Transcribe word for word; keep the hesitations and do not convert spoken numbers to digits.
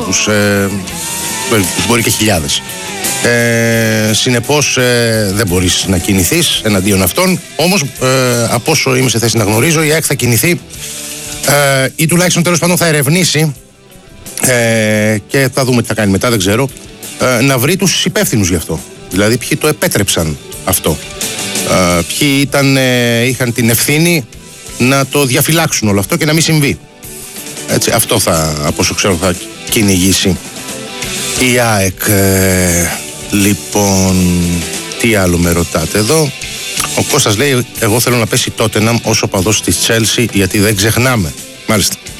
ανθρώπους, ε, μπορεί και χιλιάδες. Ε, συνεπώς ε, δεν μπορείς να κινηθείς εναντίον αυτών. Όμως ε, από όσο είμαι σε θέση να γνωρίζω, η ΑΕΚ θα κινηθεί ε, ή τουλάχιστον τέλος πάντων θα ερευνήσει ε, και θα δούμε τι θα κάνει μετά, δεν ξέρω, ε, να βρει τους υπεύθυνους γι' αυτό. Δηλαδή ποιοι το επέτρεψαν αυτό, ε, ποιοι ήταν, ε, είχαν την ευθύνη να το διαφυλάξουν όλο αυτό και να μην συμβεί. Έτσι, αυτό θα, από όσο ξέρω, θα κυνηγήσει η ΑΕΚ. ε, Λοιπόν, τι άλλο με ρωτάτε εδώ? Ο Κώστας λέει, εγώ θέλω να πέσει Τότεναμ όσο παδός της Chelsea, γιατί δεν ξεχνάμε. Μάλιστα.